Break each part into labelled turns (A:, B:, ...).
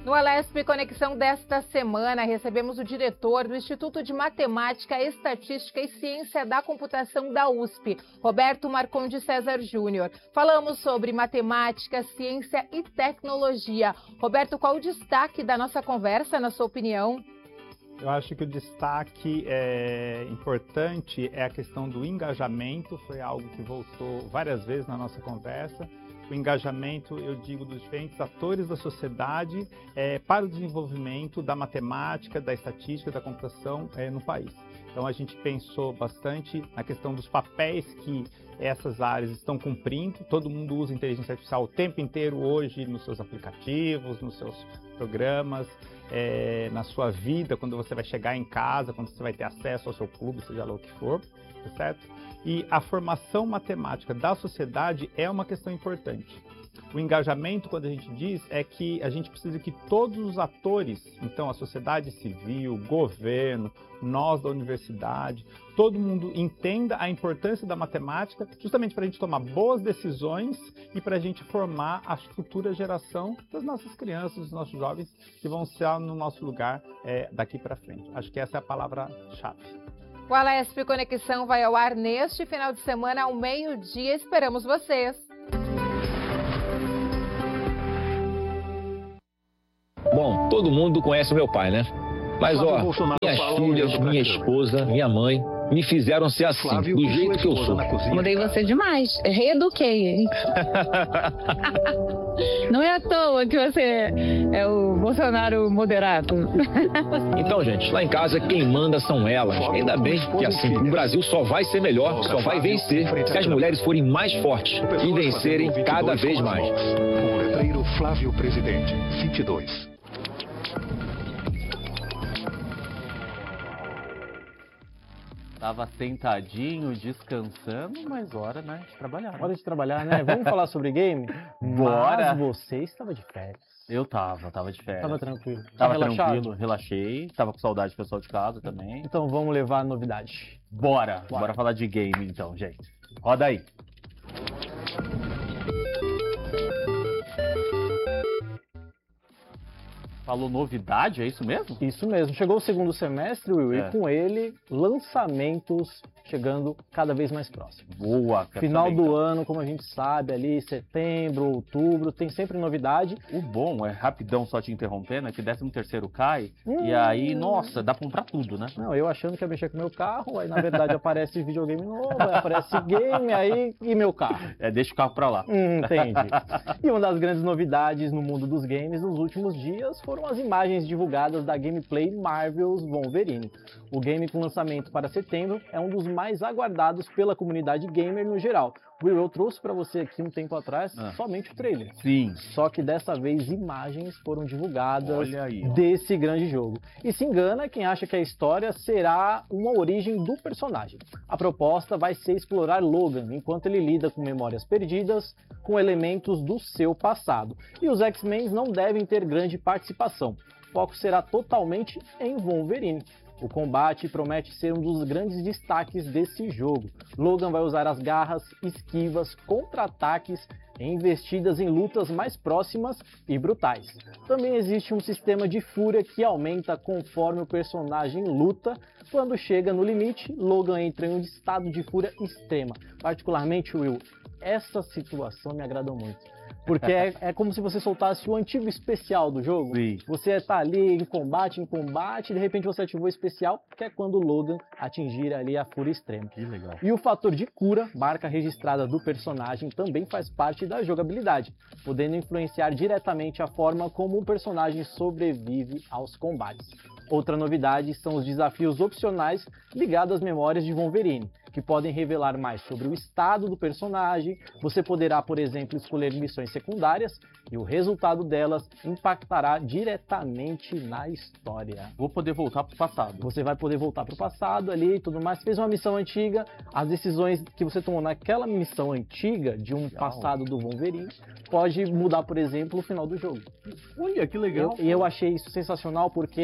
A: No Alesp Conexão desta semana, recebemos o diretor do Instituto de Matemática, Estatística e Ciência da Computação da USP, Roberto Marcondes César Júnior. Falamos sobre matemática, ciência e tecnologia. Roberto, qual o destaque da nossa conversa, na sua opinião?
B: Eu acho que o destaque importante é a questão do engajamento, foi algo que voltou várias vezes na nossa conversa. O engajamento, eu digo, dos diferentes atores da sociedade para o desenvolvimento da matemática, da estatística, da computação no país. Então a gente pensou bastante na questão dos papéis que essas áreas estão cumprindo. Todo mundo usa inteligência artificial o tempo inteiro hoje nos seus aplicativos, nos seus programas, na sua vida, quando você vai chegar em casa, quando você vai ter acesso ao seu clube, seja lá o que for, tá certo? E a formação matemática da sociedade é uma questão importante. O engajamento, quando a gente diz, é que a gente precisa que todos os atores, então a sociedade civil, governo, nós da universidade, todo mundo entenda a importância da matemática, justamente para a gente tomar boas decisões e para a gente formar a futura geração das nossas crianças, dos nossos jovens, que vão estar no nosso lugar daqui para frente. Acho que essa é a palavra-chave.
A: O Alesp Conexão vai ao ar neste final de semana ao meio-dia. Esperamos vocês!
C: Bom, todo mundo conhece o meu pai, né? Mas ó, minhas filhas, minha esposa, minha mãe me fizeram ser assim, do jeito que eu sou.
D: Mudei você demais, reeduquei, hein? Não é à toa que você é o Bolsonaro moderado.
C: Então, gente, lá em casa quem manda são elas. Ainda bem que assim, o Brasil só vai ser melhor, só vai vencer se as mulheres forem mais fortes e vencerem cada vez mais.
E: Com o letreiro Flávio Presidente, 22.
F: Tava sentadinho, descansando, mas hora, né, de trabalhar. Né?
G: Hora de trabalhar, né? Vamos falar sobre game?
F: Bora!
G: Mas você estava de férias.
F: Eu tava de férias.
G: Tava tranquilo.
F: Tava
G: relaxado?
F: tranquilo, relaxei. Tava com saudade do pessoal de casa também.
G: Então vamos levar a novidade.
F: Bora falar de game então, gente. Roda aí. Falou novidade, é isso mesmo?
G: Isso mesmo. Chegou o segundo semestre, Will, e com ele, lançamentos chegando cada vez mais próximo.
F: Boa!
G: Final do ano, como a gente sabe, ali setembro, outubro, tem sempre novidade.
F: O bom é, rapidão só te interrompendo, é que 13º cai, e aí, nossa, dá pra comprar tudo, né?
G: Não, eu achando que ia mexer com meu carro, aí na verdade aparece videogame novo, aí aparece game, aí e meu carro.
F: Deixa o carro pra lá.
G: Entendi. E uma das grandes novidades no mundo dos games nos últimos dias foram as imagens divulgadas da gameplay Marvel's Wolverine. O game com lançamento para setembro é um dos mais aguardados pela comunidade gamer no geral. Will, eu trouxe para você aqui um tempo atrás somente o trailer.
F: Sim.
G: Só que dessa vez imagens foram divulgadas
F: aí,
G: desse grande jogo. E se engana quem acha que a história será uma origem do personagem. A proposta vai ser explorar Logan enquanto ele lida com memórias perdidas, com elementos do seu passado. E os X-Men não devem ter grande participação. O foco será totalmente em Wolverine. O combate promete ser um dos grandes destaques desse jogo. Logan vai usar as garras, esquivas, contra-ataques e investidas em lutas mais próximas e brutais. Também existe um sistema de fúria que aumenta conforme o personagem luta. Quando chega no limite, Logan entra em um estado de fúria extrema. Particularmente, Will, essa situação me agradou muito. Porque é como se você soltasse o antigo especial do jogo.
F: Sim.
G: Você está ali em combate, e de repente você ativou o especial, que é quando o Logan atingir ali a fúria extrema.
F: Que legal.
G: E o fator de cura, marca registrada do personagem, também faz parte da jogabilidade, podendo influenciar diretamente a forma como o personagem sobrevive aos combates. Outra novidade são os desafios opcionais ligados às memórias de Wolverine, que podem revelar mais sobre o estado do personagem. Você poderá, por exemplo, escolher missões secundárias e o resultado delas impactará diretamente na história.
F: Vou poder voltar para o passado.
G: Você vai poder voltar para o passado ali e tudo mais. Fez uma missão antiga, as decisões que você tomou naquela missão antiga de um passado do Wolverine pode mudar, por exemplo, o final do jogo.
F: Olha, que legal.
G: E eu achei isso sensacional porque dá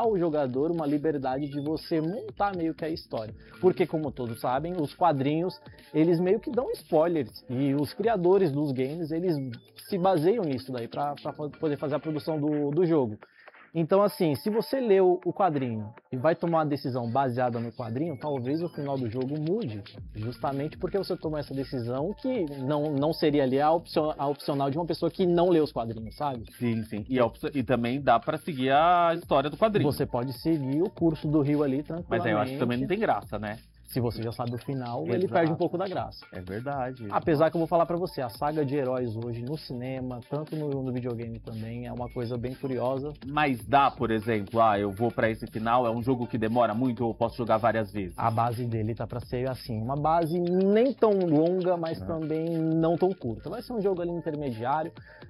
G: dá ao jogador uma liberdade de você montar meio que a história. Porque, como todos sabem, os quadrinhos, eles meio que dão spoilers. E os criadores dos games, eles se baseiam nisso daí para poder fazer a produção do jogo. Então, assim, se você leu o quadrinho e vai tomar uma decisão baseada no quadrinho, talvez o final do jogo mude, justamente porque você tomou essa decisão que não seria ali a opcional de uma pessoa que não lê os quadrinhos, sabe?
F: Sim, sim. E também dá pra seguir a história do quadrinho.
G: Você pode seguir o curso do Rio ali tranquilamente.
F: Mas aí eu acho que também não tem graça, né?
G: Se você já sabe o final, ele
F: Exato.
G: perde um pouco da graça.
F: É verdade.
G: Apesar que eu vou falar pra você, a saga de heróis hoje no cinema, tanto no videogame também, é uma coisa bem curiosa.
F: Mas dá, por exemplo, eu vou pra esse final, é um jogo que demora muito ou eu posso jogar várias vezes?
G: A base dele tá pra ser assim, uma base nem tão longa, mas também não tão curta. Vai ser um jogo ali intermediário.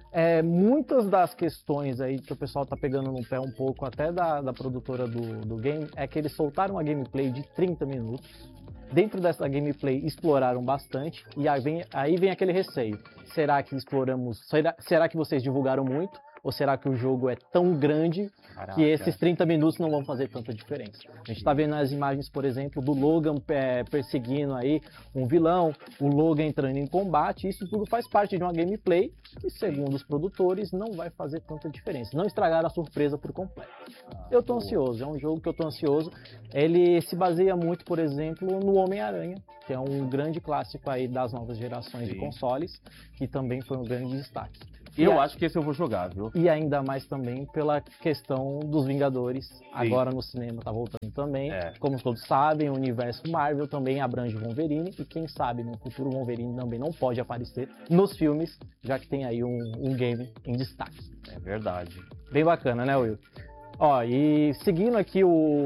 G: Muitas das questões aí que o pessoal tá pegando no pé um pouco, até da produtora do game, é que eles soltaram uma gameplay de 30 minutos. Dentro dessa gameplay exploraram bastante e aí vem aquele receio. Será que exploramos? Será que vocês divulgaram muito? Ou será que o jogo é tão grande que esses 30 minutos não vão fazer tanta diferença? A gente está vendo as imagens, por exemplo, do Logan perseguindo aí um vilão, o Logan entrando em combate. Isso tudo faz parte de uma gameplay que, segundo os produtores, não vai fazer tanta diferença. Não estragar a surpresa por completo. Eu tô ansioso, é um jogo que eu tô ansioso. Ele se baseia muito, por exemplo, no Homem-Aranha, que é um grande clássico aí das novas gerações de consoles, que também foi um grande destaque.
F: Eu acho que esse eu vou jogar, viu?
G: E ainda mais também pela questão dos Vingadores. Sim. Agora no cinema tá voltando também. Como todos sabem, o universo Marvel também abrange Wolverine. E quem sabe no futuro o Wolverine também não pode aparecer nos filmes, já que tem aí um game em destaque.
F: É verdade.
G: Bem bacana, né, Will? Ó, e seguindo aqui o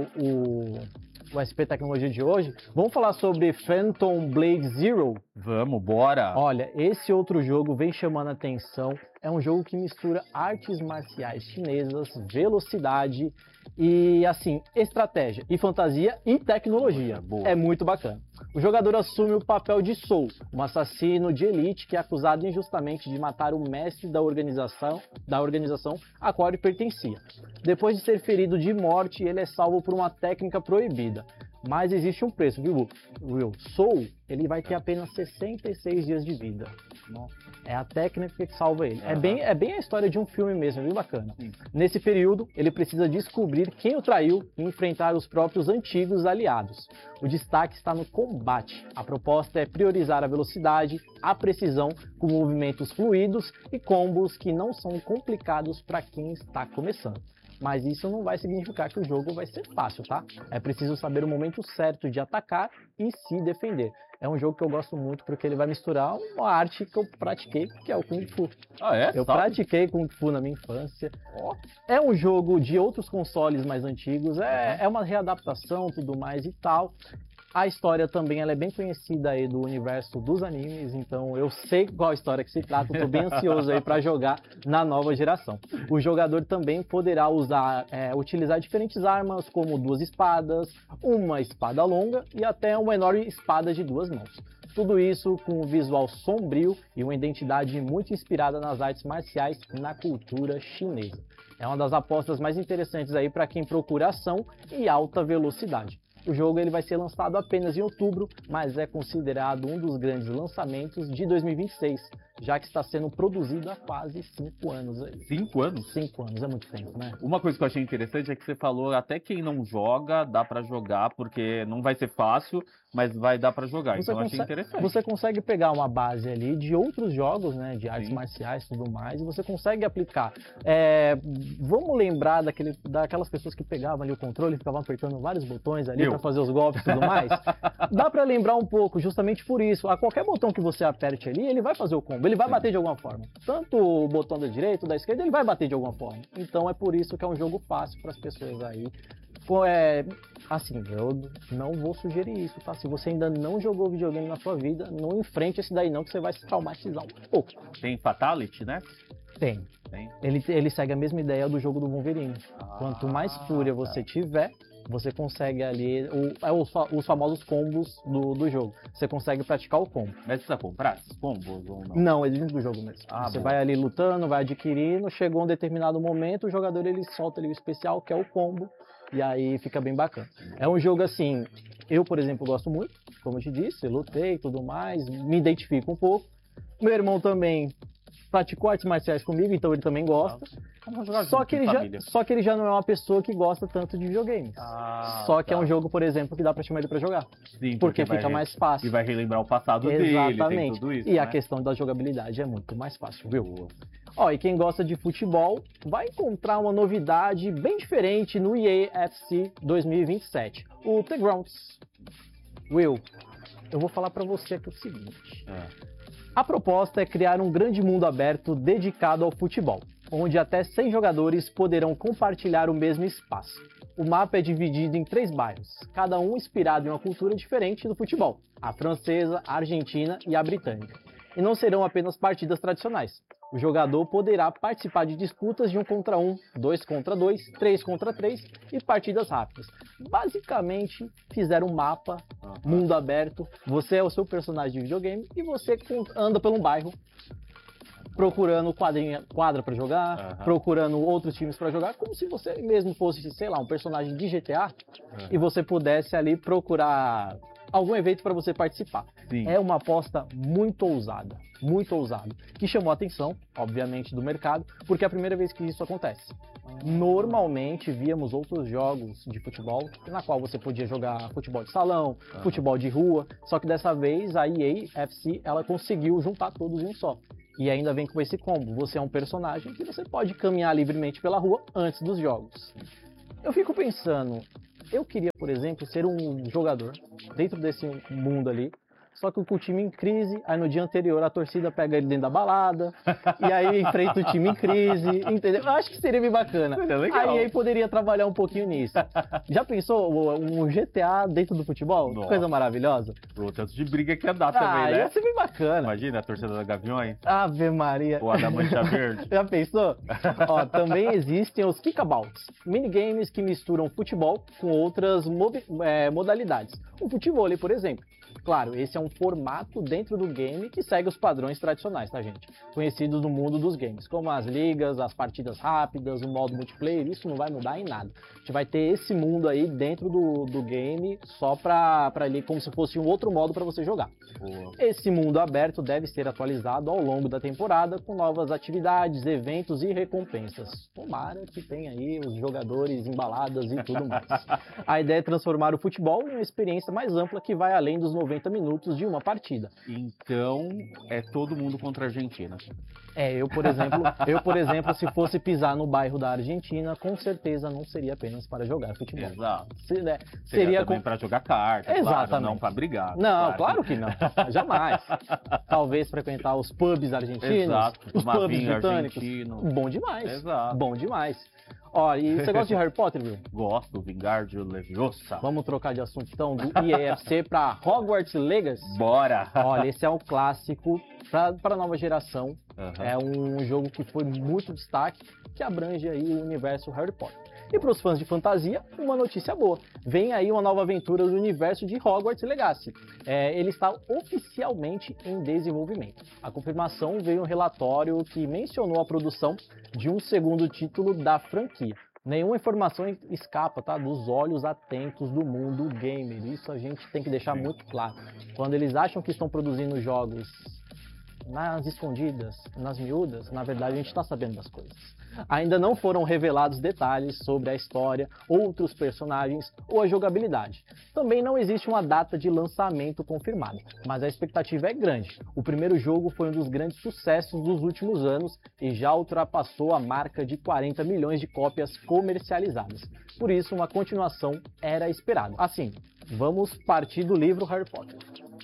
G: SP Tecnologia de hoje, vamos falar sobre Phantom Blade Zero?
F: Vamos, bora!
G: Olha, esse outro jogo vem chamando a atenção. É um jogo que mistura artes marciais chinesas, velocidade e, assim, estratégia e fantasia e tecnologia.
F: Boa.
G: É muito bacana. O jogador assume o papel de Soul, um assassino de elite que é acusado injustamente de matar o mestre da organização a qual ele pertencia. Depois de ser ferido de morte, ele é salvo por uma técnica proibida. Mas existe um preço, viu, Will? Soul, ele vai ter apenas 66 dias de vida. É a técnica que salva ele. É bem a história de um filme mesmo, viu? Bacana. Sim. Nesse período, ele precisa descobrir quem o traiu e enfrentar os próprios antigos aliados. O destaque está no combate. A proposta é priorizar a velocidade, a precisão, com movimentos fluidos e combos que não são complicados para quem está começando. Mas isso não vai significar que o jogo vai ser fácil, tá? É preciso saber o momento certo de atacar e se defender. É um jogo que eu gosto muito porque ele vai misturar uma arte que eu pratiquei, que é o Kung Fu. Eu pratiquei Kung Fu na minha infância. É um jogo de outros consoles mais antigos, é uma readaptação, tudo mais e tal. A história também ela é bem conhecida aí do universo dos animes, então eu sei qual história que se trata, estou bem ansioso aí para jogar na nova geração. O jogador também poderá utilizar diferentes armas, como 2 espadas, uma espada longa e até uma enorme espada de 2 mãos. Tudo isso com um visual sombrio e uma identidade muito inspirada nas artes marciais e na cultura chinesa. É uma das apostas mais interessantes aí para quem procura ação e alta velocidade. O jogo ele vai ser lançado apenas em outubro, mas é considerado um dos grandes lançamentos de 2026, já que está sendo produzido há quase 5 anos.
F: 5 anos?
G: 5 anos, é muito tempo, né?
F: Uma coisa que eu achei interessante é que você falou, até quem não joga, dá pra jogar, porque não vai ser fácil, mas vai dar pra jogar, então eu achei interessante.
G: Você consegue pegar uma base ali de outros jogos, né, de artes marciais e tudo mais, e você consegue aplicar. Vamos lembrar daquelas pessoas que pegavam ali o controle e ficavam apertando vários botões ali pra fazer os golpes e tudo mais? Dá pra lembrar um pouco, justamente por isso. A qualquer botão que você aperte ali, ele vai fazer o combo, ele vai bater de alguma forma. Tanto o botão da direita ou da esquerda, ele vai bater de alguma forma. Então é por isso que é um jogo fácil para as pessoas aí. Assim, eu não vou sugerir isso, tá? Se você ainda não jogou videogame na sua vida, não enfrente esse daí não, que você vai se traumatizar um pouco.
F: Tem Fatality, né?
G: Tem. Ele segue a mesma ideia do jogo do Wolverine. Quanto mais fúria você tiver, Você consegue ali, os famosos combos do jogo. Você consegue praticar o combo.
F: Mas precisa comprar esses combos ou não?
G: Não, é dentro do jogo mesmo. Você
F: boa.
G: vai ali lutando, vai adquirindo, chegou um determinado momento, o jogador ele solta ali o especial, que é o combo, e aí fica bem bacana. É um jogo assim, eu, por exemplo, gosto muito, como eu te disse, lutei e tudo mais, me identifico um pouco. Meu irmão também praticou artes marciais comigo, então ele também gosta. Só que ele já não é uma pessoa que gosta tanto de videogame. Só que é um jogo, por exemplo, que dá pra chamar ele pra jogar.
F: Sim,
G: porque fica mais fácil.
F: E vai relembrar o passado dele, tem tudo isso,
G: e
F: né?
G: a questão da jogabilidade é muito mais fácil, viu? Ó, e quem gosta de futebol vai encontrar uma novidade bem diferente no EA FC 2027, o The Grounds. Will, eu vou falar pra você aqui o seguinte. A proposta é criar um grande mundo aberto dedicado ao futebol, onde até 100 jogadores poderão compartilhar o mesmo espaço. O mapa é dividido em 3 bairros, cada um inspirado em uma cultura diferente do futebol, a francesa, a argentina e a britânica. E não serão apenas partidas tradicionais. O jogador poderá participar de disputas de 1 contra 1, 2 contra 2, 3 contra 3 e partidas rápidas. Basicamente, fizeram um mapa, mundo aberto, você é o seu personagem de videogame e você anda pelo bairro procurando quadra para jogar, procurando outros times para jogar, como se você mesmo fosse, sei lá, um personagem de GTA e você pudesse ali procurar algum evento para você participar.
F: Sim.
G: É uma aposta muito ousada, que chamou a atenção, obviamente, do mercado, porque é a primeira vez que isso acontece. Normalmente víamos outros jogos de futebol, na qual você podia jogar futebol de salão, futebol de rua, só que dessa vez a EA FC ela conseguiu juntar todos em um só. E ainda vem com esse combo, você é um personagem que você pode caminhar livremente pela rua antes dos jogos. Eu fico pensando, eu queria, por exemplo, ser um jogador dentro desse mundo ali, só que com o time em crise, aí no dia anterior a torcida pega ele dentro da balada, e aí enfrenta o time em crise, entendeu? Eu acho que seria bem bacana. Aí poderia trabalhar um pouquinho nisso. Já pensou um GTA dentro do futebol?
F: Nossa.
G: Coisa maravilhosa.
F: O tanto de briga que ia dar também, né?
G: Ia ser bem bacana.
F: Imagina a torcida da Gaviões.
G: Ave Maria.
F: Ou a da Mancha Verde.
G: Já pensou? Ó, também existem os kickabouts, minigames que misturam futebol com outras modalidades. O futevôlei, por exemplo. Claro, esse é um formato dentro do game que segue os padrões tradicionais, tá, gente? Conhecidos no mundo dos games, como as ligas, as partidas rápidas, o modo multiplayer, isso não vai mudar em nada. A gente vai ter esse mundo aí dentro do game só pra ali, como se fosse um outro modo para você jogar. Esse mundo aberto deve ser atualizado ao longo da temporada com novas atividades, eventos e recompensas. Tomara que tenha aí os jogadores embaladas e tudo mais. A ideia é transformar o futebol em uma experiência mais ampla que vai além dos 90 minutos de uma partida.
F: Então, é todo mundo contra a Argentina.
G: Eu, por exemplo, se fosse pisar no bairro da Argentina, com certeza não seria apenas para jogar futebol.
F: Exato.
G: Seria
F: também para jogar carta,
G: exatamente.
F: Claro, não para brigar.
G: Não, claro que não. Jamais. Talvez frequentar os pubs argentinos,
F: exato.
G: os pubs britânicos.
F: Argentino.
G: Bom demais.
F: Exato.
G: Bom demais. Ó, e você gosta de Harry Potter, viu?
F: Gosto, Wingardium Leviosa.
G: Vamos trocar de assunto então do EAFC para Hogwarts Legacy?
F: Bora!
G: Olha, esse é um clássico para a nova geração. É um jogo que foi muito destaque, que abrange aí o universo Harry Potter. E para os fãs de fantasia, uma notícia boa. Vem aí uma nova aventura do universo de Hogwarts Legacy. Ele está oficialmente em desenvolvimento. A confirmação veio em um relatório que mencionou a produção de um segundo título da franquia. Nenhuma informação escapa, tá, dos olhos atentos do mundo gamer. Isso a gente tem que deixar muito claro. Quando eles acham que estão produzindo jogos nas escondidas, nas miúdas, na verdade a gente está sabendo das coisas. Ainda não foram revelados detalhes sobre a história, outros personagens ou a jogabilidade. Também não existe uma data de lançamento confirmada, mas a expectativa é grande. O primeiro jogo foi um dos grandes sucessos dos últimos anos e já ultrapassou a marca de 40 milhões de cópias comercializadas. Por isso, uma continuação era esperada. Assim, vamos partir do livro Harry Potter.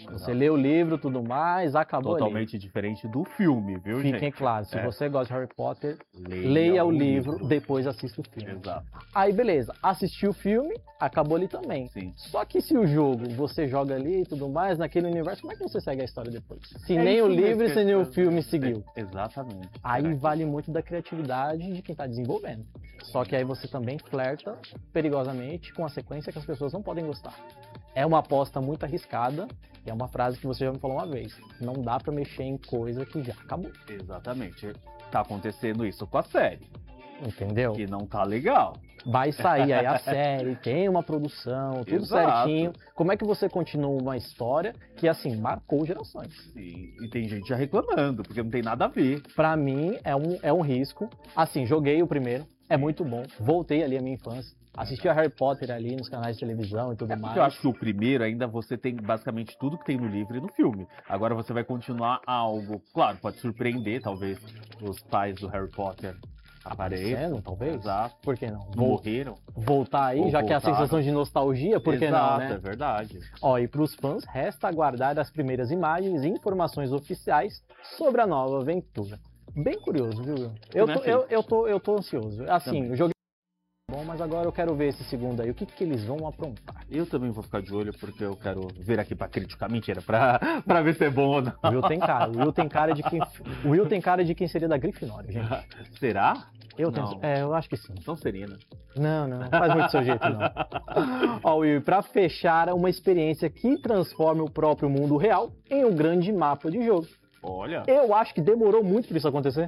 G: Você lê o livro, tudo mais, acabou
F: Totalmente diferente do filme, viu,
G: ali.
F: gente?
G: Fiquem claros, se
F: É.
G: você gosta de Harry Potter, leia o livro, depois assista o filme.
F: Exato.
G: Aí beleza, assistiu o filme, acabou ali também.
F: Sim.
G: Só que se o jogo você joga ali e tudo mais, naquele universo, como é que você segue a história depois? Se
F: É
G: nem
F: isso
G: o
F: mesmo
G: livro e
F: que
G: se nem o
F: eu-
G: filme seguiu.
F: Exatamente.
G: Aí
F: Caraca.
G: vale muito da criatividade de quem está desenvolvendo. Só que aí você também flerta perigosamente com a sequência que as pessoas não podem gostar. É uma aposta muito arriscada, e é uma frase que você já me falou uma vez. Não dá pra mexer em coisa que já acabou.
F: Exatamente. Tá acontecendo isso com a série,
G: Entendeu?
F: que não tá legal.
G: Vai sair aí a série, tem uma produção, tudo
F: Exato.
G: certinho. Como é que você continua uma história que, assim, marcou gerações?
F: E tem gente já reclamando, porque não tem nada a ver.
G: Pra mim, é um risco. Assim, joguei o primeiro, é muito bom. Voltei ali à minha infância. Assisti a Harry Potter ali nos canais de televisão e tudo mais.
F: Porque eu acho que o primeiro ainda você tem basicamente tudo que tem no livro e no filme. Agora você vai continuar algo, claro, pode surpreender, talvez os pais do Harry Potter apareçam.
G: Aparecendo, talvez?
F: Exato.
G: Por que não?
F: Não morreram.
G: Voltar aí,
F: Ou
G: já que é a
F: voltaram.
G: sensação de nostalgia, por que
F: Exato,
G: não, né?
F: é verdade.
G: Ó, e pros fãs, resta aguardar as primeiras imagens e informações oficiais sobre a nova aventura. Bem curioso, viu? Eu tô ansioso. Assim,
F: Também.
G: o jogo é bom, mas agora eu quero ver esse segundo aí. O que que eles vão aprontar?
F: Eu também vou ficar de olho porque eu quero vir aqui pra criticar. Mentira, pra ver se é bom ou não.
G: O Will tem cara. O Will tem cara de quem seria da Grifinória, gente.
F: Será?
G: Eu
F: Não.
G: eu acho que sim.
F: Então seria, né?
G: Não faz muito do seu jeito, não. Ó, Will, pra fechar, uma experiência que transforma o próprio mundo real em um grande mapa de jogo.
F: Olha,
G: Eu acho que demorou muito pra isso acontecer.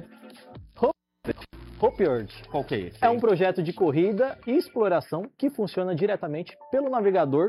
G: Hope Earth
F: qual que é esse?
G: é um projeto de corrida e exploração que funciona diretamente pelo navegador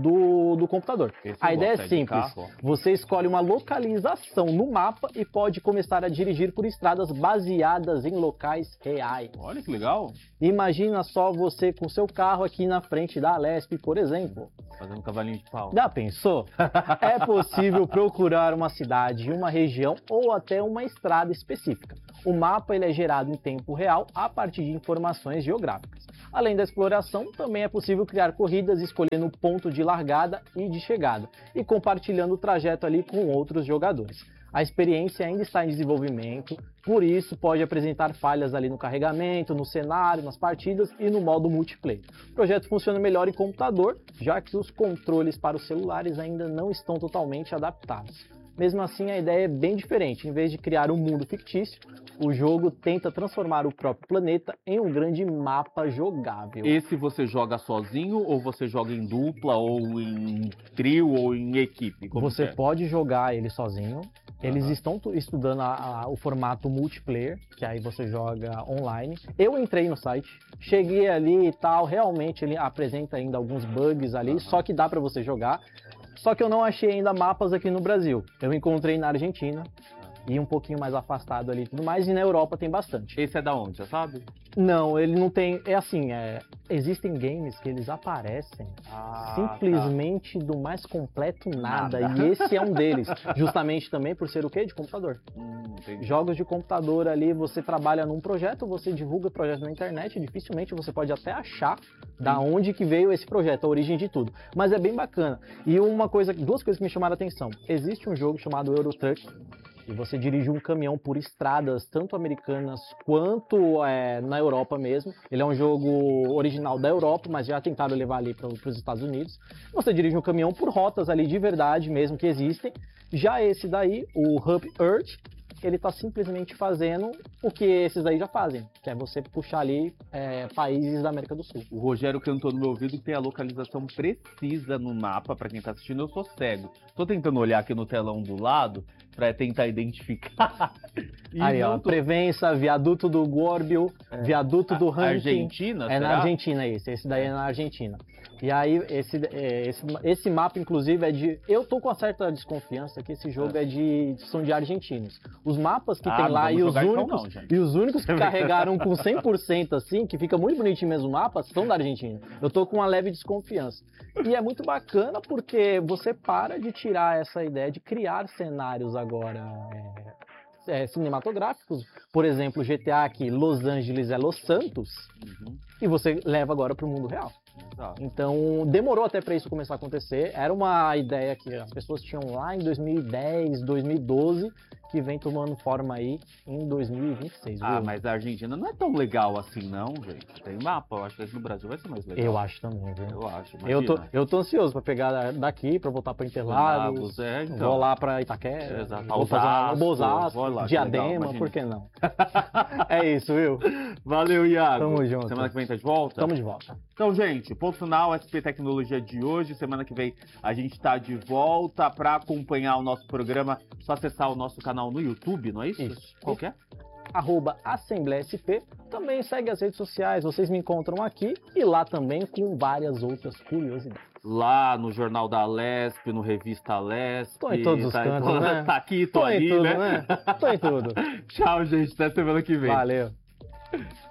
G: do computador.
F: Esse
G: A
F: eu
G: ideia
F: gosto,
G: é
F: de
G: simples.
F: carro, ó.
G: Você escolhe uma localização no mapa e pode começar a dirigir por estradas baseadas em locais reais.
F: Olha que legal.
G: Imagina só você com seu carro aqui na frente da Alesp, por exemplo.
F: Fazendo cavalinho de pau.
G: Já pensou? É possível procurar uma cidade, uma região ou até uma estrada específica. O mapa ele é gerado em tempo real a partir de informações geográficas. Além da exploração, também é possível criar corridas escolhendo o ponto de largada e de chegada e compartilhando o trajeto ali com outros jogadores. A experiência ainda está em desenvolvimento, por isso pode apresentar falhas ali no carregamento, no cenário, nas partidas e no modo multiplayer. O projeto funciona melhor em computador, já que os controles para os celulares ainda não estão totalmente adaptados. Mesmo assim, a ideia é bem diferente. Em vez de criar um mundo fictício, o jogo tenta transformar o próprio planeta em um grande mapa jogável.
F: Esse você joga sozinho ou você joga em dupla ou em trio ou em equipe? Como
G: Você
F: que é?
G: pode jogar ele sozinho. Eles estão estudando o formato multiplayer, que aí você joga online. Eu entrei no site, cheguei ali e tal, realmente ele apresenta ainda alguns bugs ali, só que dá pra você jogar. Só que eu não achei ainda mapas aqui no Brasil. Eu encontrei na Argentina e um pouquinho mais afastado ali e tudo mais, e na Europa tem bastante.
F: Esse é da onde, já sabe?
G: Não, ele não tem. É assim, existem games que eles aparecem simplesmente do mais completo nada. E esse é um deles. Justamente também por ser o quê? De computador.
F: Entendi.
G: Jogos de computador ali, você trabalha num projeto, você divulga o projeto na internet, dificilmente você pode até achar da onde que veio esse projeto, a origem de tudo. Mas é bem bacana. E duas coisas que me chamaram a atenção. Existe um jogo chamado Euro Truck, e você dirige um caminhão por estradas, tanto americanas quanto na Europa mesmo. Ele é um jogo original da Europa, mas já tentaram levar ali para os Estados Unidos. Você dirige um caminhão por rotas ali de verdade mesmo que existem. Já esse daí, o Hub Earth, ele está simplesmente fazendo o que esses daí já fazem, que é você puxar ali países da América do Sul.
F: O Rogério cantou no meu ouvido que tem a localização precisa no mapa. Pra quem tá assistindo, eu sou cego. Tô tentando olhar aqui no telão do lado pra tentar identificar. E
G: Aí, ó,
F: não tô-
G: Prevença, viaduto do Guorbiu, viaduto do Ranking.
F: Argentina,
G: É na
F: será?
G: Argentina esse daí é na Argentina. E aí, esse mapa, inclusive, é de... Eu tô com uma certa desconfiança que esse jogo são de argentinos. Os mapas que tem
F: não
G: lá
F: vamos
G: e os
F: jogar então
G: únicos...
F: não, gente.
G: E os únicos que carregaram com 100% assim, que fica muito bonitinho mesmo o mapa, são da Argentina. Eu tô com uma leve desconfiança. E é muito bacana porque você para de tirar essa ideia de criar cenários agora cinematográficos. Por exemplo, GTA, que Los Angeles é Los Santos, e você leva agora para o mundo real.
F: Exato.
G: Então, demorou até para isso começar a acontecer. Era uma ideia que as pessoas tinham lá em 2010, 2012, que vem tomando forma aí em 2026.
F: Ah,
G: viu?
F: mas a Argentina não é tão legal assim, não, gente. Tem mapa, eu acho que aqui no Brasil vai ser mais legal.
G: Eu acho também, viu?
F: Eu acho,
G: Eu tô ansioso para pegar daqui, para voltar para Interlagos.
F: então.
G: Vou lá para Itaquera.
F: Exato.
G: Vou fazer um
F: Osasco,
G: Osasco, Diadema, por que não? É isso, viu?
F: Valeu, Iago.
G: Tamo junto.
F: Semana que vem tá de volta?
G: Tamo de volta.
F: Então, gente, ponto final, SP Tecnologia de hoje. Semana que vem a gente tá de volta. Para acompanhar o nosso programa, só acessar o nosso canal no YouTube, não é isso?
G: Isso.
F: Qual que é?
G: @Assembleia SP. Também segue as redes sociais, vocês me encontram aqui e lá também com várias outras curiosidades.
F: Lá no Jornal da Lesp, no Revista Lesp.
G: Tô em todos os cantos, né?
F: Tá aqui, tô ali,
G: em tudo,
F: né?
G: Tô em tudo.
F: Tchau, gente. Até semana que vem.
G: Valeu.